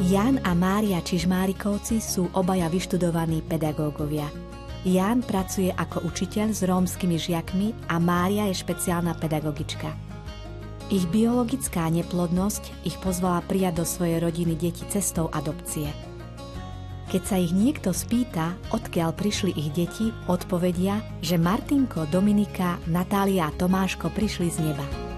Ján a Mária Čižmárikovci sú obaja vyštudovaní pedagógovia. Ján pracuje ako učiteľ s rómskymi žiakmi a Mária je špeciálna pedagogička. Ich biologická neplodnosť ich pozvala prijať do svojej rodiny deti cestou adopcie. Keď sa ich niekto spýta, odkiaľ prišli ich deti, odpovedia, že Martinko, Dominika, Natália a Tomáško prišli z neba.